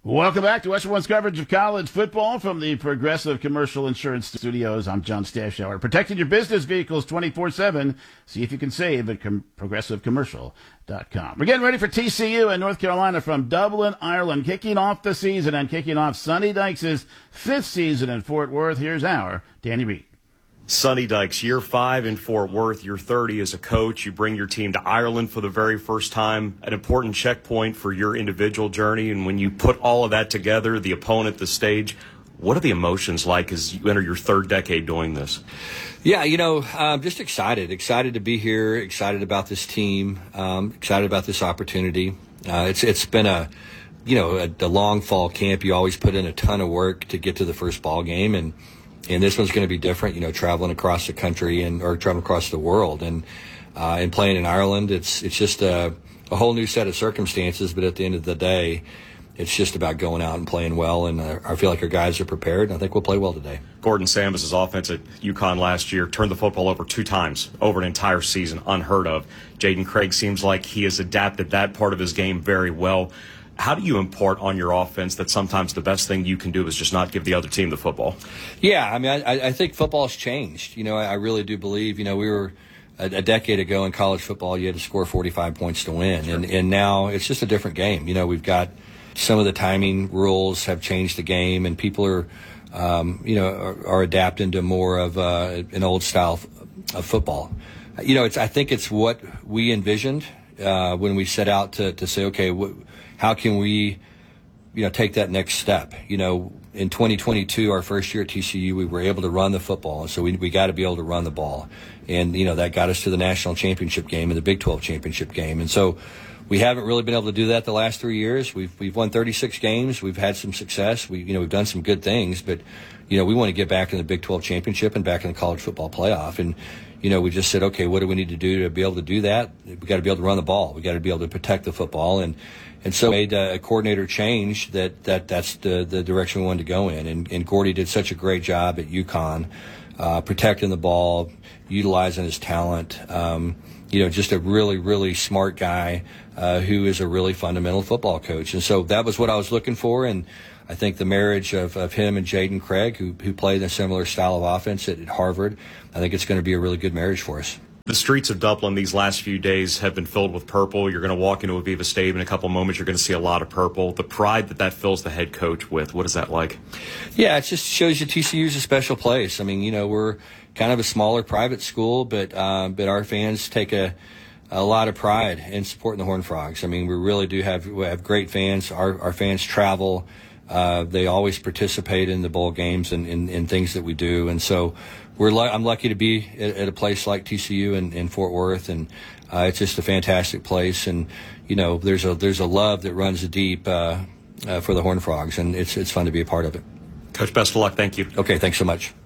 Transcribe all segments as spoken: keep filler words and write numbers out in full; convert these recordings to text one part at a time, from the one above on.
Welcome back to Western One's coverage of college football from the Progressive Commercial Insurance Studios. I'm John Stashower. Protecting your business vehicles twenty-four seven. See if you can save at com- progressive commercial dot com. We're getting ready for T C U in North Carolina from Dublin, Ireland, kicking off the season and kicking off Sonny Dykes' fifth season in Fort Worth. Here's our Danny Reed. Sonny Dykes, year five in Fort Worth, year thirty as a coach. You bring your team to Ireland for the very first time, an important checkpoint for your individual journey. And when you put all of that together, the opponent, the stage, what are the emotions like as you enter your third decade doing this? Yeah, you know, I'm just excited, excited to be here, excited about this team, um, excited about this opportunity. Uh, it's it's been a, you know, a, a long fall camp. You always put in a ton of work to get to the first ball game, and And this one's going to be different, you know, traveling across the country and or traveling across the world, and uh, and playing in Ireland. It's it's just a, a whole new set of circumstances. But at the end of the day, it's just about going out and playing well. And uh, I feel like our guys are prepared, and I think we'll play well today. Gordon Sambas' offense at UConn last year turned the football over two times over an entire season, unheard of. Jaden Craig seems like he has adapted that part of his game very well. How do you impart on your offense that sometimes the best thing you can do is just not give the other team the football? Yeah, I mean, I, I think football has changed. You know, I, I really do believe, you know, we were a, a decade ago in college football, you had to score forty-five points to win. Sure. And, and now it's just a different game. You know, we've got some of the timing rules have changed the game, and people are, um, you know, are, are adapting to more of uh, an old style of football. You know, it's I think it's what we envisioned uh, when we set out to, to say, okay, what, how can we, you know, take that next step? You know, in twenty twenty-two, our first year at T C U, we were able to run the football, and so we we got to be able to run the ball, and you know that got us to the national championship game and the Big twelve championship game, and so we haven't really been able to do that the last three years. We've we've won thirty-six games, we've had some success, we you know we've done some good things, but you know we want to get back in the Big twelve championship and back in the college football playoff, and you know we just said, okay, what do we need to do to be able to do that? We got to be able to run the ball, we got to be able to protect the football, and. And so made a coordinator change that, that that's the, the direction we wanted to go in. And, and Gordy did such a great job at UConn, uh, protecting the ball, utilizing his talent. Um, you know, just a really, really smart guy uh, who is a really fundamental football coach. And so that was what I was looking for. And I think the marriage of, of him and Jaden Craig, who, who played a similar style of offense at, at Harvard, I think it's going to be a really good marriage for us. The streets of Dublin these last few days have been filled with purple. You're going to walk into Aviva Stadium in a couple of moments. You're going to see a lot of purple. The pride that that fills the head coach with, what is that like? Yeah, it just shows you T C U is a special place. I mean, you know, we're kind of a smaller private school, but uh, but our fans take a a lot of pride in supporting the Horned Frogs. I mean, we really do have we have great fans. Our our fans travel. Uh, they always participate in the bowl games and in things that we do, and so we're. Lu- I'm lucky to be at, at a place like T C U in, in Fort Worth, and uh, it's just a fantastic place. And you know, there's a there's a love that runs deep uh, uh, for the Horned Frogs, and it's it's fun to be a part of it. Coach, best of luck. Thank you. Okay, thanks so much.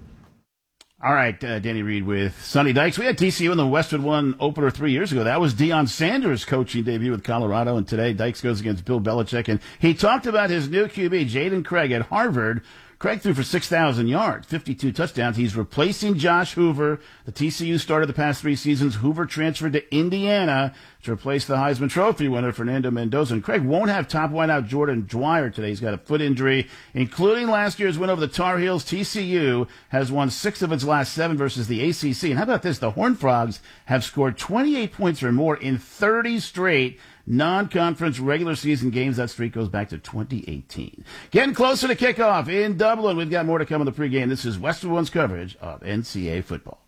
All right, uh, Danny Reed with Sonny Dykes. We had T C U in the Westwood One opener three years ago. That was Deion Sanders' coaching debut with Colorado, and today Dykes goes against Bill Belichick. And he talked about his new Q B, Jaden Craig, at Harvard. Craig threw for six thousand yards, fifty-two touchdowns. He's replacing Josh Hoover. The T C U started the past three seasons. Hoover transferred to Indiana to replace the Heisman Trophy winner, Fernando Mendoza. And Craig won't have top wideout Jordan Dwyer today. He's got a foot injury, including last year's win over the Tar Heels. T C U has won six of its last seven versus the A C C. And how about this? The Horned Frogs have scored twenty-eight points or more in thirty straight non-conference regular season games. That streak goes back to twenty eighteen. Getting closer to kickoff in Dublin. We've got more to come in the pregame. This is Westwood One's coverage of N C double A football.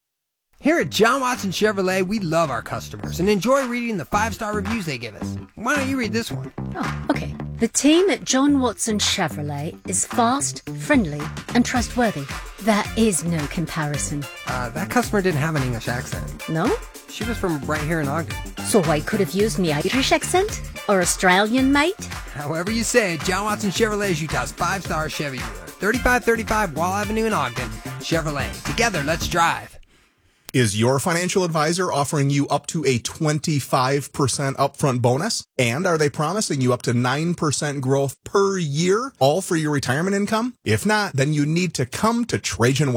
Here at John Watson Chevrolet, we love our customers and enjoy reading the five-star reviews they give us. Why don't you read this one? Oh, okay. The team at John Watson Chevrolet is fast, friendly, and trustworthy. There is no comparison. Uh, that customer didn't have an English accent. No? She was from right here in Ogden. So I could have used me Irish accent? Or Australian, mate? However you say it, John Watson Chevrolet is Utah's five-star Chevy dealer. thirty-five thirty-five Wall Avenue in Ogden. Chevrolet. Together, let's drive. Is your financial advisor offering you up to a twenty-five percent upfront bonus? And are they promising you up to nine percent growth per year, all for your retirement income? If not, then you need to come to Trajan Wealth.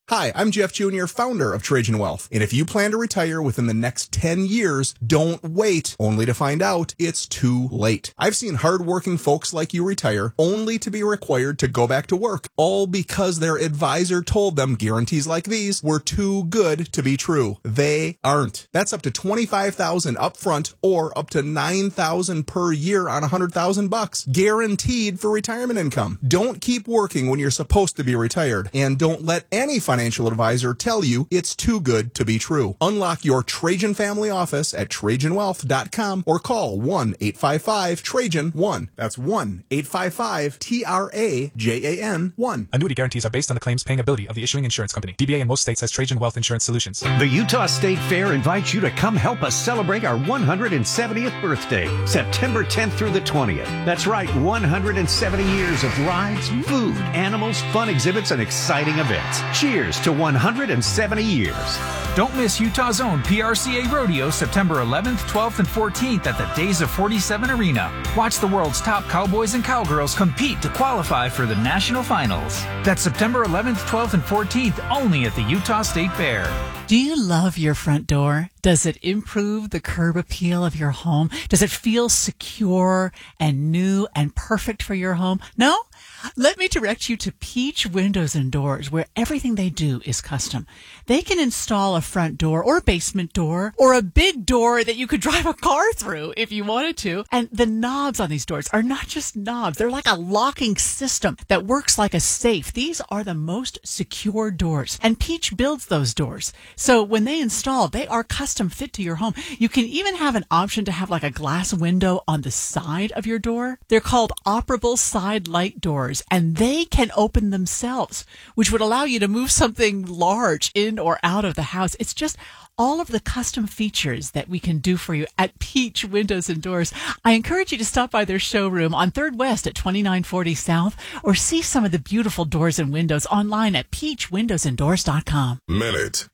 Hi, I'm Jeff Junior, founder of Trajan Wealth. And if you plan to retire within the next ten years, don't wait only to find out it's too late. I've seen hardworking folks like you retire only to be required to go back to work, all because their advisor told them guarantees like these were too good to be true. They aren't. That's up to twenty-five thousand dollars upfront or up to nine thousand dollars per year on one hundred thousand bucks, guaranteed for retirement income. Don't keep working when you're supposed to be retired, and don't let any financial financial advisor tell you it's too good to be true. Unlock your Trajan family office at Trajan Wealth dot com or call one eight five five Trajan one. That's one eight five five T R A J A N one. Annuity guarantees are based on the claims paying ability of the issuing insurance company. D B A in most states has Trajan Wealth Insurance Solutions. The Utah State Fair invites you to come help us celebrate our one hundred seventieth birthday, September tenth through the twentieth. That's right, one hundred seventy years of rides, food, animals, fun exhibits, and exciting events. Cheers to one hundred seventy years. Don't miss Utah's own P R C A Rodeo September eleventh, twelfth, and fourteenth at the Days of forty-seven Arena. Watch the world's top cowboys and cowgirls compete to qualify for the national finals. That's September eleventh, twelfth, and fourteenth only at the Utah State Fair. Do you love your front door? Does it improve the curb appeal of your home? Does it feel secure and new and perfect for your home? No? Let me direct you to Peach Windows and Doors, where everything they do is custom. They can install a front door or a basement door or a big door that you could drive a car through if you wanted to. And the knobs on these doors are not just knobs. They're like a locking system that works like a safe. These are the most secure doors, and Peach builds those doors. So when they install, they are custom fit to your home. You can even have an option to have like a glass window on the side of your door. They're called operable side light doors, and they can open themselves, which would allow you to move something large in or out of the house. It's just all of the custom features that we can do for you at Peach Windows and Doors. I encourage you to stop by their showroom on third West at twenty-nine forty South, or see some of the beautiful doors and windows online at peach windows and doors dot com. Minute.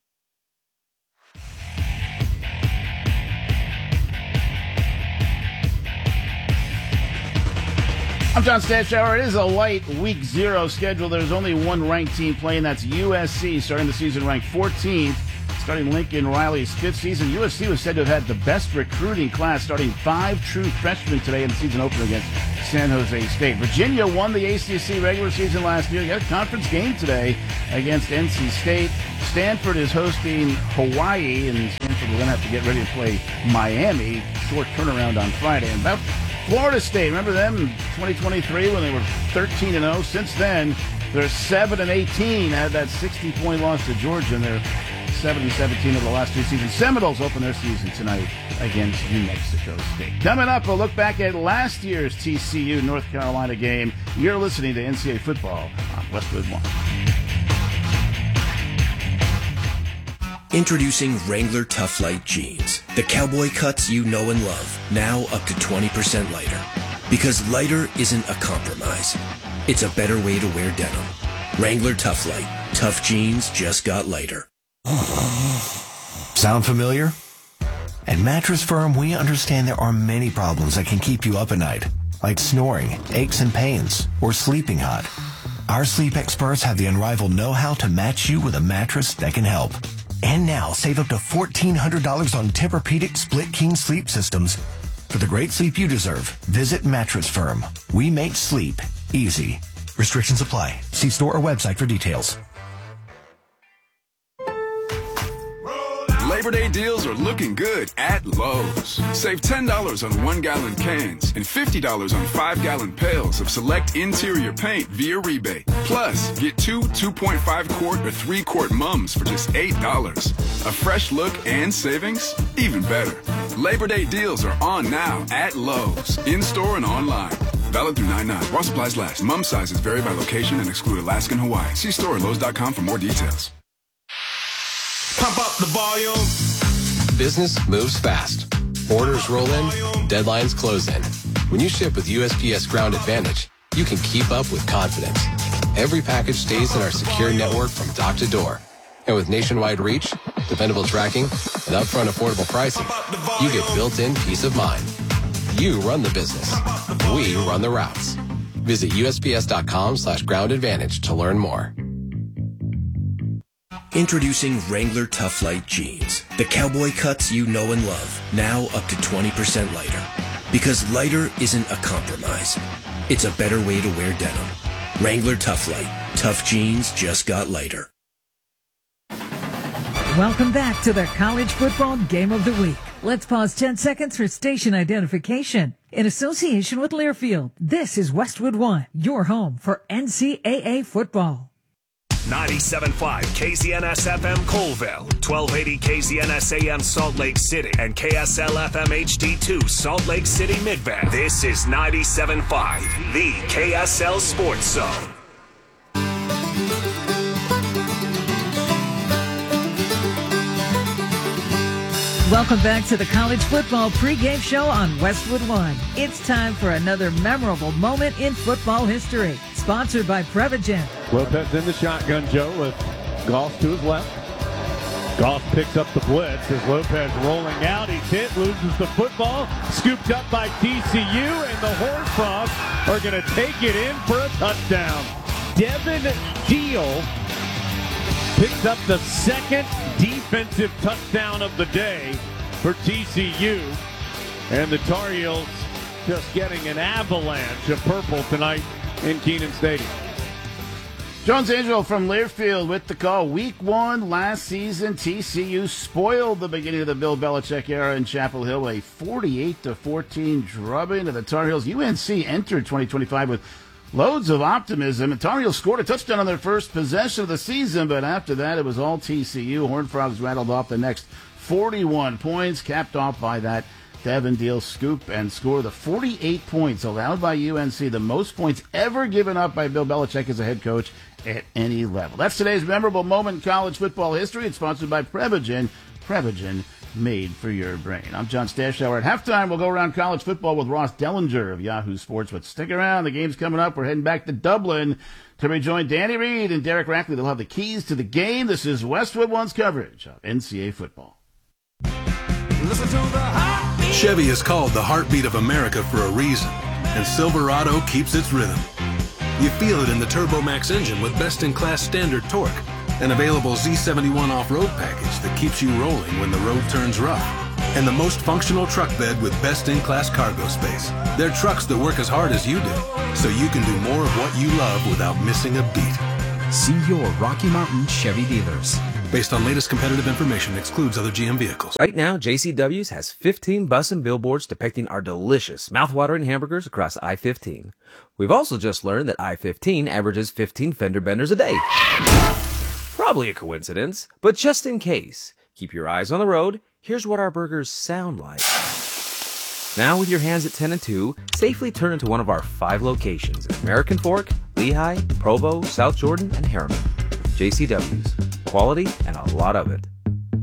I'm John Stanshauer. It is a light week zero schedule. There's only one ranked team playing. That's U S C, starting the season ranked fourteenth. Starting Lincoln Riley's fifth season. U S C was said to have had the best recruiting class, starting five true freshmen today in the season opener against San Jose State. Virginia won the A C C regular season last year. They got a conference game today against N C State. Stanford is hosting Hawaii, and Stanford will then have to get ready to play Miami. Short turnaround on Friday. And about Florida State, remember them in twenty twenty-three when they were thirteen and oh? Since then, they're seven and eighteen. Had that sixty-point loss to Georgia, and they're seven and seventeen over the last two seasons. Seminoles open their season tonight against New Mexico State. Coming up, we'll look back at last year's T C U North Carolina game. You're listening to N C double A Football on Westwood One. Introducing Wrangler Tough Light Jeans. The cowboy cuts you know and love, now up to twenty percent lighter. Because lighter isn't a compromise. It's a better way to wear denim. Wrangler Tough Light. Tough jeans just got lighter. Sound familiar? At Mattress Firm, we understand there are many problems that can keep you up at night, like snoring, aches and pains, or sleeping hot. Our sleep experts have the unrivaled know-how to match you with a mattress that can help. And now, save up to fourteen hundred dollars on Tempur-Pedic Split King sleep systems. For the great sleep you deserve, visit Mattress Firm. We make sleep easy. Restrictions apply. See store or website for details. Labor Day deals are looking good at Lowe's. Save ten dollars on one-gallon cans and fifty dollars on five-gallon pails of select interior paint via rebate. Plus, get two two point five quart or three quart mums for just eight dollars. A fresh look and savings? Even better. Labor Day deals are on now at Lowe's, in-store and online. Valid through nine nine. While supplies last. Mum sizes vary by location and exclude Alaska and Hawaii. See store at Lowe's dot com for more details. Pump up the volume. Business moves fast. Orders roll in, deadlines close in. When you ship with U S P S Ground Advantage, you can keep up with confidence. Every package stays in our secure network from dock to door. And with nationwide reach, dependable tracking, and upfront affordable pricing, you get built-in peace of mind. You run the business. We run the routes. Visit U S P S dot com slash ground advantage to learn more. Introducing Wrangler Tough Light Jeans. The cowboy cuts you know and love. Now up to twenty percent lighter. Because lighter isn't a compromise. It's a better way to wear denim. Wrangler Tough Light. Tough jeans just got lighter. Welcome back to the College Football Game of the Week. Let's pause ten seconds for station identification. In association with Learfield, this is Westwood One, your home for N C double A football. ninety-seven point five K Z N S F M Colville, twelve eighty K Z N S A M Salt Lake City, and K S L F M H D two Salt Lake City Midvale. This is ninety-seven point five, the K S L Sports Zone. Welcome back to the College Football Pregame Show on Westwood One. It's time for another memorable moment in football history. Sponsored by Prevagen. Lopez in the shotgun, Joe, with Goss to his left. Goss picks up the blitz as Lopez rolling out. He's hit, loses the football. Scooped up by T C U, and the Horned Frogs are going to take it in for a touchdown. Devin Deal picks up the second defensive touchdown of the day for T C U. And the Tar Heels just getting an avalanche of purple tonight in Kenan Stadium. Jones Angel from Learfield with the call. Week one last season, T C U spoiled the beginning of the Bill Belichick era in Chapel Hill, a forty-eight to fourteen drubbing of the Tar Heels. U N C entered twenty twenty-five with loads of optimism, and Tar Heels scored a touchdown on their first possession of the season, but after that it was all T C U. Horned Frogs rattled off the next forty-one points, capped off by that Devin Deal scoop and score. The forty-eight points allowed by U N C, the most points ever given up by Bill Belichick as a head coach at any level. That's today's memorable moment in college football history. It's sponsored by Prevagen. Prevagen, made for your brain. I'm John Stashower. At halftime, we'll go around college football with Ross Dellinger of Yahoo Sports. But stick around. The game's coming up. We're heading back to Dublin to rejoin Danny Reed and Derek Rackley. They'll have the keys to the game. This is Westwood One's coverage of N C double A football. Listen to the heartbeat. Chevy is called the heartbeat of America for a reason, and Silverado keeps its rhythm. You feel it in the TurboMax engine with best-in-class standard torque, an available Z seventy-one off-road package that keeps you rolling when the road turns rough, and the most functional truck bed with best-in-class cargo space. They're trucks that work as hard as you do, so you can do more of what you love without missing a beat. See your Rocky Mountain Chevy dealers. Based on latest competitive information, excludes other G M vehicles. Right now, J C W's has fifteen bus and billboards depicting our delicious, mouthwatering hamburgers across I fifteen. We've also just learned that I fifteen averages fifteen fender benders a day. Probably a coincidence, but just in case, keep your eyes on the road. Here's what our burgers sound like. Now, with your hands at ten and two, safely turn into one of our five locations: American Fork, Lehigh, Provo, South Jordan, and Harriman. J C W's. Quality and a lot of it.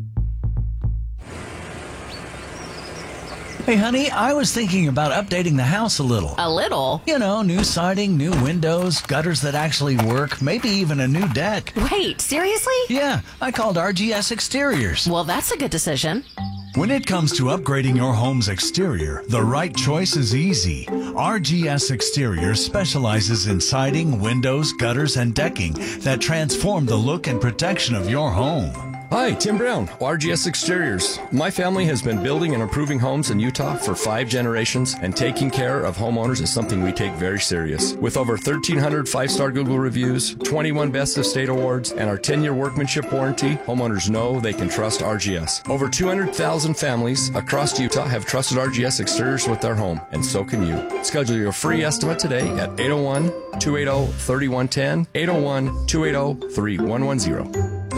Hey, honey, I was thinking about updating the house a little. A little? You know, new siding, new windows, gutters that actually work, maybe even a new deck. Wait, seriously? Yeah, I called R G S Exteriors. Well, that's a good decision. When it comes to upgrading your home's exterior, the right choice is easy. R G S Exteriors specializes in siding, windows, gutters, and decking that transform the look and protection of your home. Hi, Tim Brown, R G S Exteriors. My family has been building and improving homes in Utah for five generations, and taking care of homeowners is something we take very serious. With over thirteen hundred five-star Google reviews, twenty-one Best of State awards, and our ten-year workmanship warranty, homeowners know they can trust R G S. Over two hundred thousand families across Utah have trusted R G S Exteriors with their home, and so can you. Schedule your free estimate today at eight oh one, two eight oh, three one one zero, eight oh one, two eight oh, three one one zero.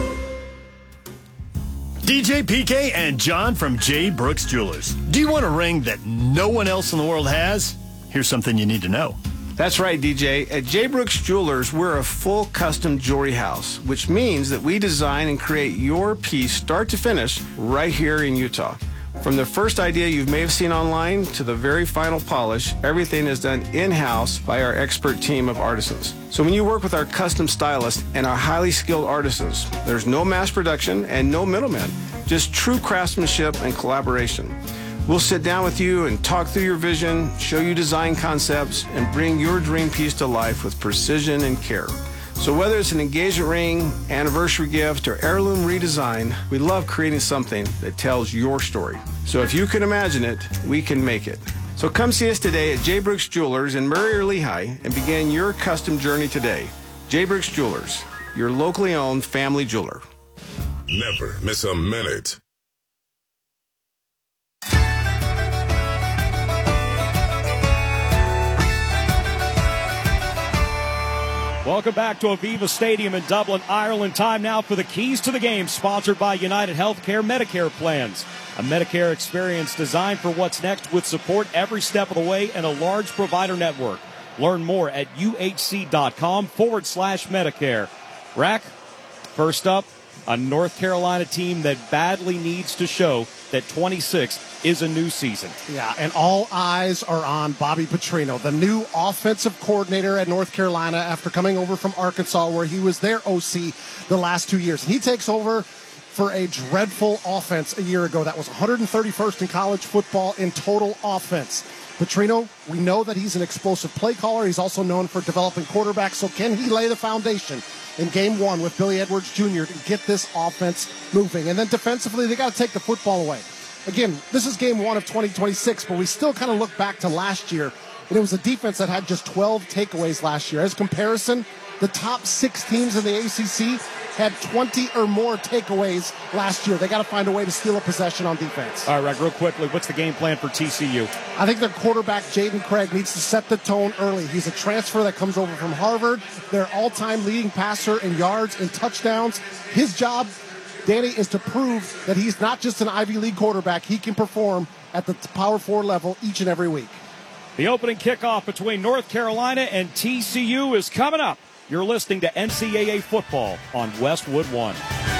D J P K and John from J. Brooks Jewelers. Do you want a ring that no one else in the world has? Here's something you need to know. That's right, D J. At J. Brooks Jewelers, we're a full custom jewelry house, which means that we design and create your piece start to finish right here in Utah. From the first idea you may have seen online to the very final polish, everything is done in-house by our expert team of artisans. So when you work with our custom stylists and our highly skilled artisans, there's no mass production and no middlemen, just true craftsmanship and collaboration. We'll sit down with you and talk through your vision, show you design concepts, and bring your dream piece to life with precision and care. So whether it's an engagement ring, anniversary gift, or heirloom redesign, we love creating something that tells your story. So if you can imagine it, we can make it. So come see us today at J. Brooks Jewelers in Murray or Lehigh and begin your custom journey today. J. Brooks Jewelers, your locally owned family jeweler. Never miss a minute. Welcome back to Aviva Stadium in Dublin, Ireland. Time now for the Keys to the Game, sponsored by United Healthcare Medicare Plans. A Medicare experience designed for what's next with support every step of the way and a large provider network. Learn more at uhc.com forward slash Medicare. Rack, first up, a North Carolina team that badly needs to show that twenty-six is a new season. Yeah, and all eyes are on Bobby Petrino, the new offensive coordinator at North Carolina after coming over from Arkansas, where he was their O C the last two years. He takes over for a dreadful offense a year ago that was one hundred thirty-first in college football in total offense. Petrino, we know that he's an explosive play caller. He's also known for developing quarterbacks. So can he lay the foundation in game one with Billy Edwards Junior to get this offense moving? And then defensively, they got to take the football away. Again, this is game one of twenty twenty-six, but we still kind of look back to last year, and it was a defense that had just twelve takeaways last year. As comparison, the top six teams in the A C C had twenty or more takeaways last year. They got to find a way to steal a possession on defense. All right, real quickly, what's the game plan for T C U? I think their quarterback, Jaden Craig, needs to set the tone early. He's a transfer that comes over from Harvard, their all-time leading passer in yards and touchdowns. His job, Danny, is to prove that he's not just an Ivy League quarterback. He can perform at the Power Four level each and every week. The opening kickoff between North Carolina and T C U is coming up. You're listening to N C double A Football on Westwood One.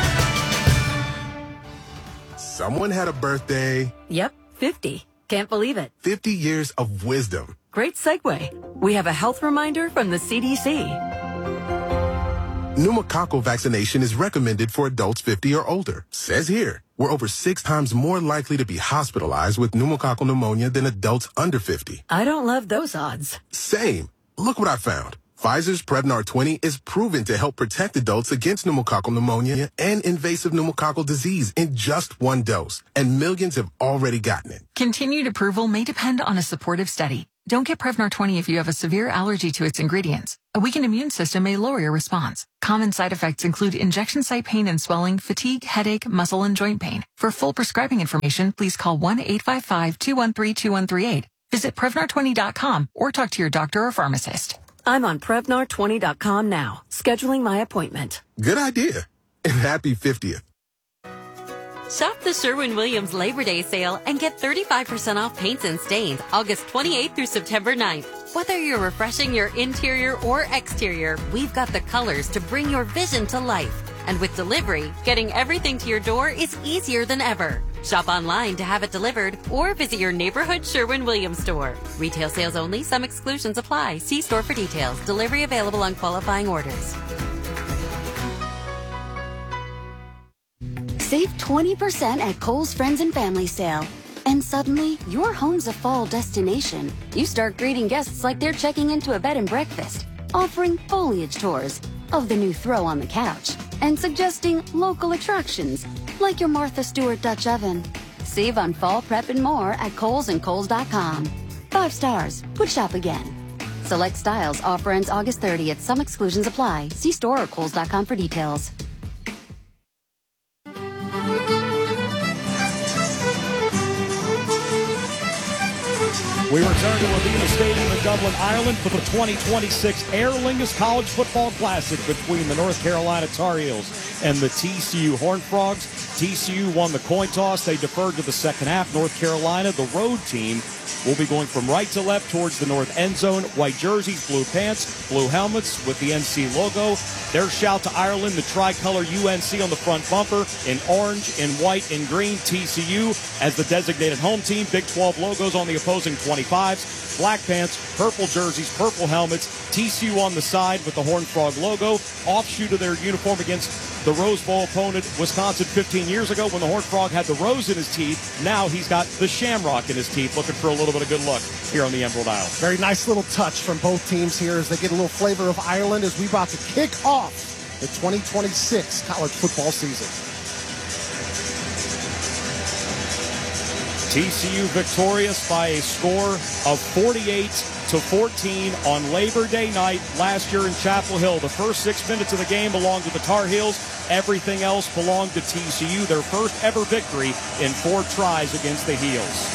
Someone had a birthday. Yep, fifty. Can't believe it. fifty years of wisdom. Great segue. We have a health reminder from the C D C. Pneumococcal vaccination is recommended for adults fifty or older. Says here, we're over six times more likely to be hospitalized with pneumococcal pneumonia than adults under fifty. I don't love those odds. Same. Look what I found. Pfizer's Prevnar twenty is proven to help protect adults against pneumococcal pneumonia and invasive pneumococcal disease in just one dose. And millions have already gotten it. Continued approval may depend on a supportive study. Don't get Prevnar twenty if you have a severe allergy to its ingredients. A weakened immune system may lower your response. Common side effects include injection site pain and swelling, fatigue, headache, muscle, and joint pain. For full prescribing information, please call one eight five five, two one three, two one three eight. Visit Prevnar twenty dot com or talk to your doctor or pharmacist. I'm on Prevnar twenty dot com now, scheduling my appointment. Good idea. And happy fiftieth. Shop the Sherwin-Williams Labor Day sale and get thirty-five percent off paints and stains August twenty-eighth through September ninth. Whether you're refreshing your interior or exterior, we've got the colors to bring your vision to life. And with delivery, getting everything to your door is easier than ever. Shop online to have it delivered or visit your neighborhood Sherwin-Williams store. Retail sales only. Some exclusions apply. See store for details. Delivery available on qualifying orders. Save twenty percent at Kohl's Friends and Family Sale. And suddenly, your home's a fall destination. You start greeting guests like they're checking into a bed and breakfast, offering foliage tours of the new throw on the couch, and suggesting local attractions like your Martha Stewart Dutch oven. Save on fall prep and more at Kohl's and Kohl's dot com. Five stars. Would shop again. Select styles. Offer ends August thirtieth. Some exclusions apply. See store or Kohl's dot com for details. We return to Aviva Stadium in Dublin, Ireland for the twenty twenty-six Aer Lingus College Football Classic between the North Carolina Tar Heels and the T C U Horned Frogs. T C U won the coin toss. They deferred to the second half. North Carolina, the road team, will be going from right to left towards the north end zone. White jerseys, blue pants, blue helmets with the N C logo. Their shout to Ireland, the tricolor U N C on the front bumper in orange, in white, in green. T C U as the designated home team. Big twelve logos on the opposing twenty-fives. Black pants, purple jerseys, purple helmets. T C U on the side with the Horned Frog logo. Offshoot of their uniform against the Rose Bowl opponent, Wisconsin, fifteen years ago when the Horned Frog had the rose in his teeth. Now he's got the shamrock in his teeth, looking for a little bit of good luck here on the Emerald Isle. Very nice little touch from both teams here as they get a little flavor of Ireland as we about to kick off the twenty twenty-six college football season. T C U victorious by a score of forty-eight to fourteen on Labor Day night last year in Chapel Hill. The first six minutes of the game belonged to the Tar Heels. Everything else belonged to T C U. Their first ever victory in four tries against the Heels.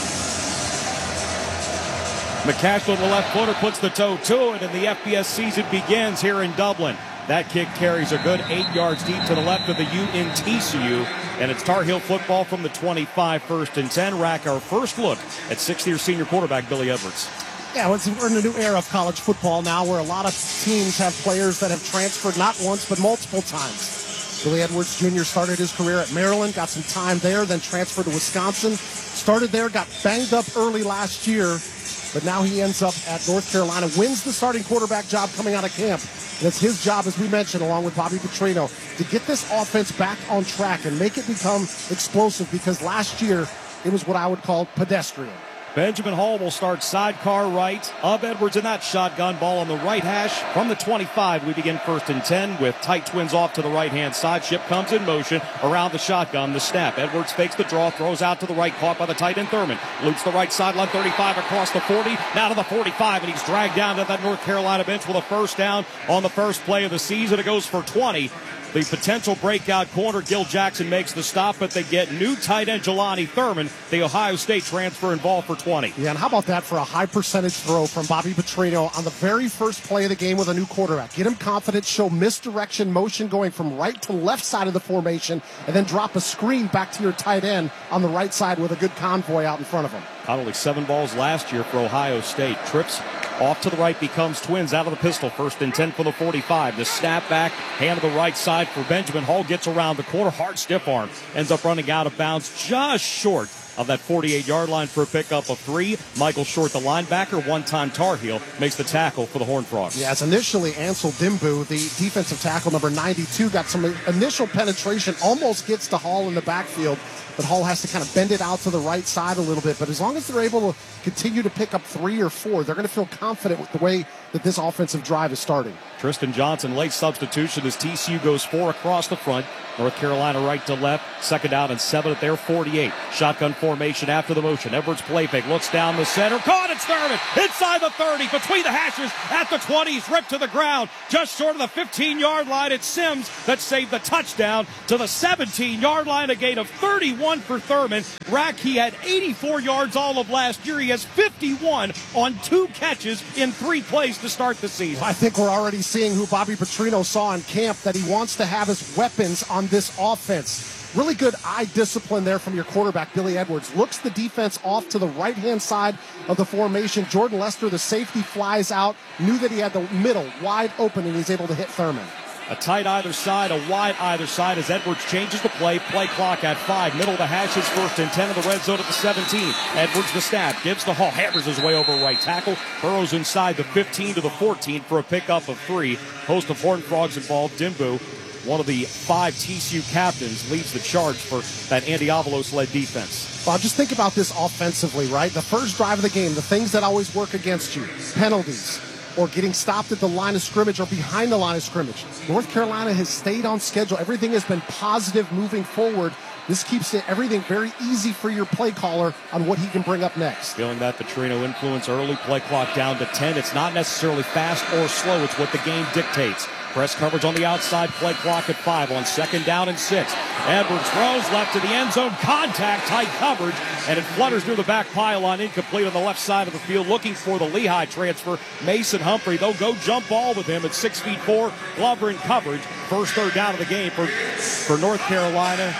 McCashel, the left footer, puts the toe to it, and the F B S season begins here in Dublin. That kick carries a good eight yards deep to the left of the U in T C U. And it's Tar Heel football from the twenty-five, first and ten. Rack, our first look at sixth-year senior quarterback Billy Edwards. Yeah, we're in a new era of college football now where a lot of teams have players that have transferred not once but multiple times. Billy Edwards Junior started his career at Maryland, got some time there, then transferred to Wisconsin. Started there, got banged up early last year, but now he ends up at North Carolina, wins the starting quarterback job coming out of camp. And it's his job, as we mentioned, along with Bobby Petrino, to get this offense back on track and make it become explosive, because last year it was what I would call pedestrian. Benjamin Hall will start sidecar right of Edwards in that shotgun. Ball on the right hash from the twenty-five. We begin first and ten with tight twins off to the right-hand side. Ship comes in motion around the shotgun. The snap. Edwards fakes the draw, throws out to the right, caught by the tight end Thurman. Loops the right sideline, thirty-five across the forty, now to the forty-five, and he's dragged down to that North Carolina bench with a first down on the first play of the season. It goes for twenty. The potential breakout corner, Gil Jackson, makes the stop, but they get new tight end Jelani Thurman, the Ohio State transfer, involved for twenty. Yeah, and how about that for a high percentage throw from Bobby Petrino on the very first play of the game with a new quarterback? Get him confidence, show misdirection motion going from right to left side of the formation, and then drop a screen back to your tight end on the right side with a good convoy out in front of him. Caught only seven balls last year for Ohio State. Trips off to the right, becomes twins out of the pistol. First and ten for the forty-five. The snap back, hand to the right side for Benjamin. Hall gets around the corner, hard stiff arm. Ends up running out of bounds just short of that forty-eight-yard line for a pickup of three. Michael Short, the linebacker, one-time Tar Heel, makes the tackle for the Horned Frogs. Yeah, as initially Ansel Dimbu, the defensive tackle number ninety-two, got some initial penetration, almost gets to Hall in the backfield, but Hall has to kind of bend it out to the right side a little bit. But as long as they're able to continue to pick up three or four, they're going to feel confident with the way that this offensive drive is starting. Tristan Johnson, late substitution as T C U goes four across the front. North Carolina right to left. Second down and seven at their forty-eight. Shotgun formation after the motion. Edwards play fake. Looks down the center. Caught. It's Thurman. Inside the thirty. Between the hashes at the twenty. He's ripped to the ground. Just short of the fifteen-yard line. It's Sims that saved the touchdown to the seventeen-yard line. A gain of thirty-one for Thurman. Rack, he had eighty-four yards all of last year. He has fifty-one on two catches in three plays to start the season. I think we're already seeing who Bobby Petrino saw in camp, that he wants to have as weapons on this offense. Really good eye discipline there from your quarterback, Billy Edwards. Looks the defense off to the right-hand side of the formation. Jordan Lester, the safety, flies out. Knew that he had the middle wide open, and he's able to hit Thurman. A tight either side, a wide either side as Edwards changes the play. Play clock at five. Middle of the hashes, first and ten in the red zone at the seventeen. Edwards the snap, gives to Hall, hammers his way over right tackle. Burrows inside the fifteen to the fourteen for a pickup of three. Host of Horned Frogs involved. Dimbu, one of the five T C U captains, leads the charge for that Andy Avalos-led defense. Well, just think about this offensively, right? The first drive of the game, the things that always work against you, penalties, or getting stopped at the line of scrimmage or behind the line of scrimmage. North Carolina has stayed on schedule. Everything has been positive moving forward. This keeps it, everything very easy for your play caller on what he can bring up next. Feeling that Petrino influence early, play clock down to ten. It's not necessarily fast or slow. It's what the game dictates. Press coverage on the outside, play clock at five on second down and six. Edwards throws left to the end zone, contact, tight coverage, and it flutters through the back pylon, incomplete on the left side of the field, looking for the Lehigh transfer, Mason Humphrey. They'll go jump ball with him at six feet four. Glover in coverage. First third down of the game for, for North Carolina.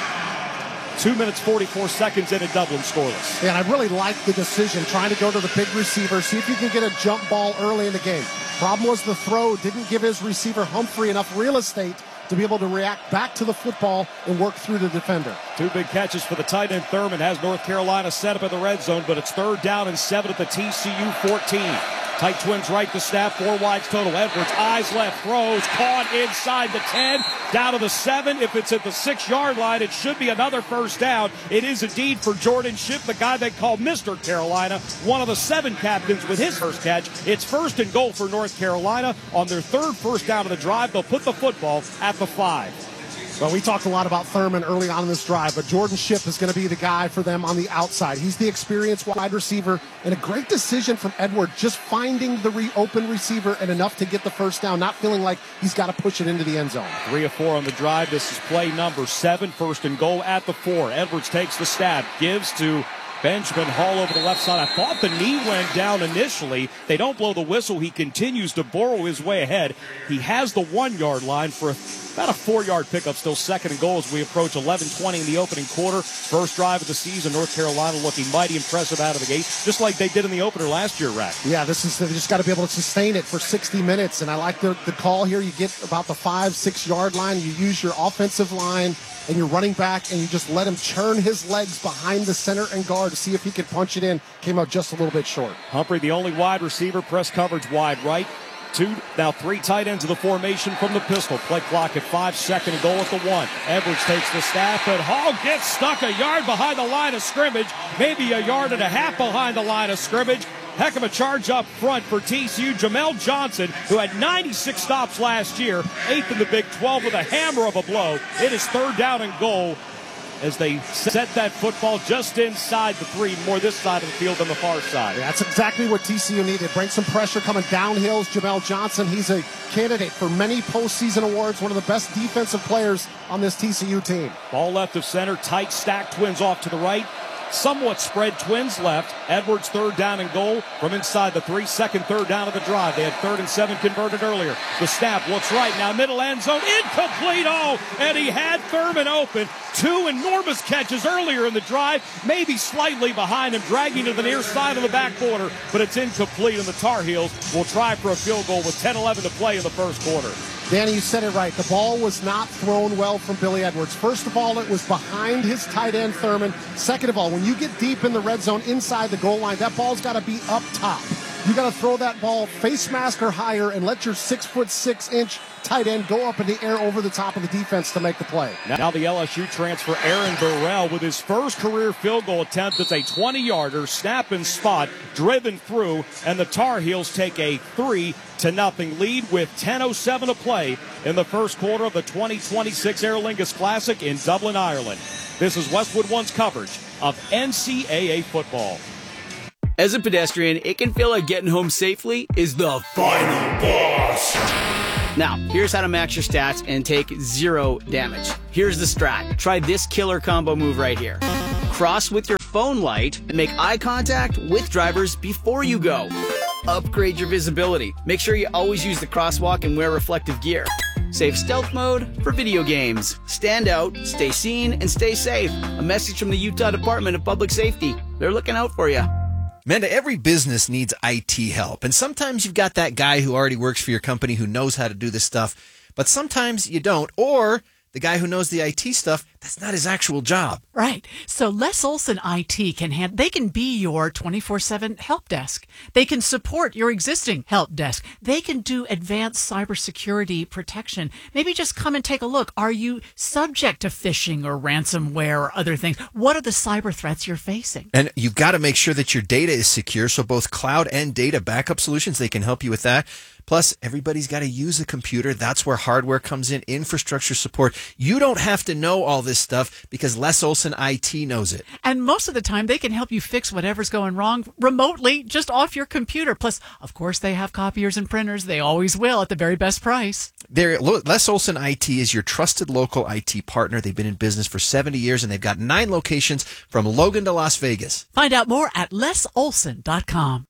Two minutes, forty-four seconds in at Dublin, scoreless. Yeah, and I really like the decision, trying to go to the big receiver, see if you can get a jump ball early in the game. Problem was the throw didn't give his receiver Humphrey enough real estate to be able to react back to the football and work through the defender. Two big catches for the tight end Thurman. Has North Carolina set up in the red zone, but it's third down and seven at the T C U fourteen. Tight twins right to snap, four wides total. Edwards, eyes left, throws, caught inside the ten, down to the seven. If it's at the six-yard line, it should be another first down. It is indeed for Jordan Shipp, the guy they call Mister Carolina, one of the seven captains with his first catch. It's first and goal for North Carolina. On their third first down of the drive, they'll put the football at the five. Well, we talked a lot about Thurman early on in this drive, but Jordan Shipp is going to be the guy for them on the outside. He's the experienced wide receiver, and a great decision from Edward, just finding the re- open receiver and enough to get the first down, not feeling like he's got to push it into the end zone. Three of four on the drive. This is play number seven, first and goal at the four. Edwards takes the snap, gives to Benjamin Hall over the left side. I thought the knee went down initially. They don't blow the whistle. He continues to burrow his way ahead. He has the one-yard line for about a four-yard pickup, still second and goal as we approach eleven twenty in the opening quarter. First drive of the season, North Carolina looking mighty impressive out of the gate, just like they did in the opener last year, Rack. Yeah, this is, they just got to be able to sustain it for sixty minutes, and I like the, the call here. You get about the five, six-yard line. You use your offensive line and your running back, and you just let him churn his legs behind the center and guard to see if he could punch it in. Came out just a little bit short. Humphrey, the only wide receiver, press coverage wide right. Two, now three tight ends of the formation from the pistol. Play clock at five, second and goal at the one. Edwards takes the snap, and Hall gets stuck a yard behind the line of scrimmage, maybe a yard and a half behind the line of scrimmage. Heck of a charge up front for T C U. Jamel Johnson, who had ninety-six stops last year, eighth in the Big twelve with a hammer of a blow. It is third down and goal as they set that football just inside the three, more this side of the field than the far side. Yeah, that's exactly what T C U needed. Bring some pressure coming downhill. Jamel Johnson, he's a candidate for many postseason awards, one of the best defensive players on this T C U team. Ball left of center, tight stack twins off to the right. Somewhat spread twins left. Edwards third down and goal from inside the three. Second third down of the drive. They had third and seven converted earlier. The snap looks right now. Middle end zone. Incomplete. Oh, and he had Thurman open. Two enormous catches earlier in the drive. Maybe slightly behind him, dragging to the near side of the back border. But it's incomplete, and the Tar Heels will try for a field goal with ten eleven to play in the first quarter. Danny, you said it right. The ball was not thrown well from Billy Edwards. First of all, it was behind his tight end, Thurman. Second of all, when you get deep in the red zone inside the goal line, that ball's got to be up top. You got to throw that ball face mask or higher and let your six foot six inch tight end go up in the air over the top of the defense to make the play. Now the L S U transfer Aaron Burrell with his first career field goal attempt. It's a twenty-yarder, snap and spot, driven through, and the Tar Heels take a three to nothing lead with ten oh seven to play in the first quarter of the twenty twenty-six Aer Lingus Classic in Dublin, Ireland. This is Westwood One's coverage of N C double A football. As a pedestrian, it can feel like getting home safely is the final boss. Now, here's how to max your stats and take zero damage. Here's the strat. Try this killer combo move right here. Cross with your phone light and make eye contact with drivers before you go. Upgrade your visibility. Make sure you always use the crosswalk and wear reflective gear. Save stealth mode for video games. Stand out, stay seen, and stay safe. A message from the Utah Department of Public Safety. They're looking out for you. Amanda, every business needs I T help. And sometimes you've got that guy who already works for your company who knows how to do this stuff. But sometimes you don't. Or the guy who knows the I T stuff, that's not his actual job. Right. So Les Olson I T can hand, they can be your twenty-four seven help desk. They can support your existing help desk. They can do advanced cybersecurity protection. Maybe just come and take a look. Are you subject to phishing or ransomware or other things? What are the cyber threats you're facing? And you've got to make sure that your data is secure. So both cloud and data backup solutions, they can help you with that. Plus, everybody's got to use a computer. That's where hardware comes in, infrastructure support. You don't have to know all this stuff because Les Olson I T knows it. And most of the time, they can help you fix whatever's going wrong remotely, just off your computer. Plus, of course, they have copiers and printers. They always will at the very best price. They're, Les Olson I T is your trusted local I T partner. They've been in business for seventy years, and they've got nine locations from Logan to Las Vegas. Find out more at les olson dot com.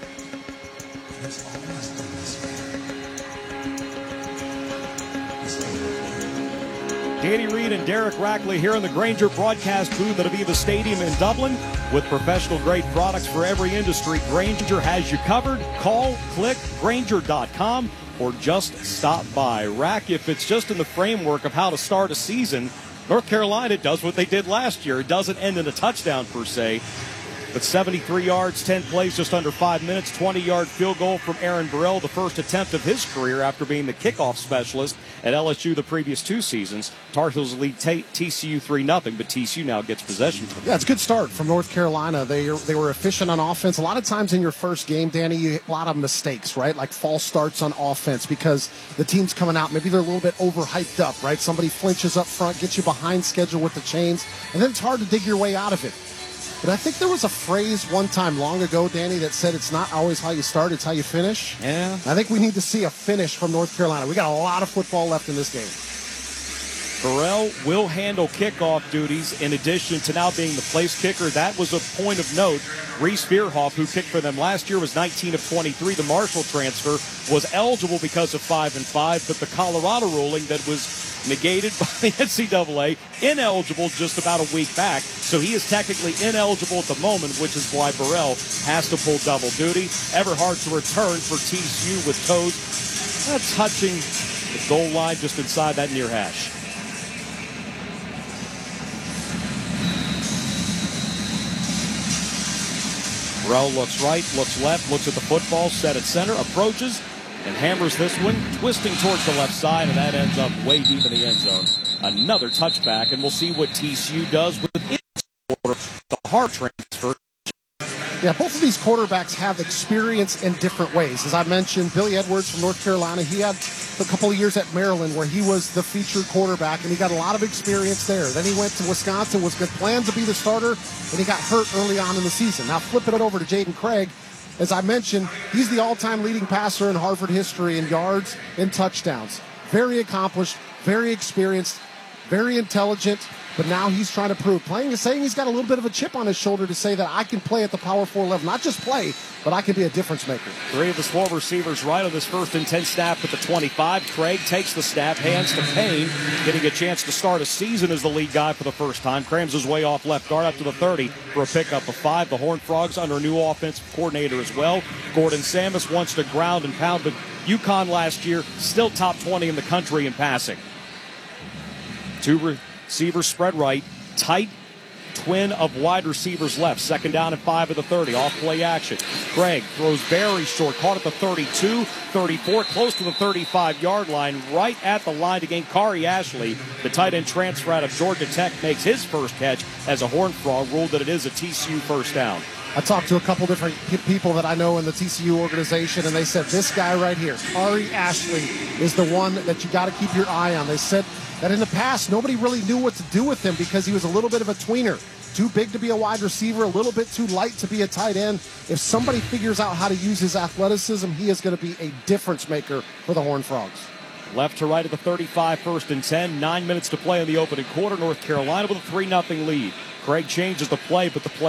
Danny Reed and Derek Rackley here in the Grainger broadcast booth at Aviva Stadium in Dublin with professional-grade products for every industry. Grainger has you covered. Call, click, grainger dot com, or just stop by. Rack, if it's just in the framework of how to start a season, North Carolina does what they did last year. It doesn't end in a touchdown per se. But seventy-three yards, ten plays, just under five minutes, twenty-yard field goal from Aaron Burrell, the first attempt of his career after being the kickoff specialist at L S U the previous two seasons. Tar Heels lead T C U three nothing, but T C U now gets possession. Yeah, it's a good start from North Carolina. They they were efficient on offense. A lot of times in your first game, Danny, you a lot of mistakes, right? Like false starts on offense because the team's coming out. Maybe they're a little bit overhyped up, right? Somebody flinches up front, gets you behind schedule with the chains, and then it's hard to dig your way out of it. But I think there was a phrase one time long ago, Danny, that said it's not always how you start, it's how you finish. Yeah. I think we need to see a finish from North Carolina. We got a lot of football left in this game. Burrell will handle kickoff duties in addition to now being the place kicker. That was a point of note. Reese Bierhoff, who kicked for them last year, was nineteen of twenty-three. The Marshall transfer was eligible because of five and five, but the Colorado ruling that was negated by the N C double A, ineligible just about a week back. So he is technically ineligible at the moment, which is why Burrell has to pull double duty. Everhart to return for T C U with toes uh, touching the goal line just inside that near hash. Burrell looks right, looks left, looks at the football, set at center, approaches, and hammers this one, twisting towards the left side, and that ends up way deep in the end zone. Another touchback, and we'll see what T C U does with its quarter, the Hart transfer. Yeah, both of these quarterbacks have experience in different ways. As I mentioned, Billy Edwards from North Carolina, he had a couple of years at Maryland where he was the featured quarterback, and he got a lot of experience there. Then he went to Wisconsin, was good planned to be the starter, and he got hurt early on in the season. Now flipping it over to Jaden Craig, as I mentioned, he's the all-time leading passer in Harvard history in yards and touchdowns. Very accomplished, very experienced, very intelligent, but now he's trying to prove. Playing, saying he's got a little bit of a chip on his shoulder to say that I can play at the Power Four level. Not just play, but I can be a difference maker. Three of his four receivers right on this first and ten snap at the twenty-five. Craig takes the snap, hands to Payne, getting a chance to start a season as the lead guy for the first time. Crams his way off left guard up to the thirty for a pickup of five. The Horned Frogs under a new offensive coordinator as well. Gordon Samus wants to ground and pound, but UConn last year still top twenty in the country in passing. Two receivers spread right, tight twin of wide receivers left. Second down and five of the thirty. Off play action. Craig throws very short. Caught at the thirty-two, thirty-four, close to the thirty-five-yard line. Right at the line to gain. Kari Ashley, the tight end transfer out of Georgia Tech, makes his first catch as a Horned Frog. Ruled that it is a T C U first down. I talked to a couple different people that I know in the T C U organization, and they said this guy right here, Kari Ashley, is the one that you got to keep your eye on. They said that in the past, nobody really knew what to do with him because he was a little bit of a tweener. Too big to be a wide receiver, a little bit too light to be a tight end. If somebody figures out how to use his athleticism, he is going to be a difference maker for the Horned Frogs. Left to right at the thirty-five, first and ten. Nine minutes to play in the opening quarter. North Carolina with a three nothing lead. Craig changes the play, but the play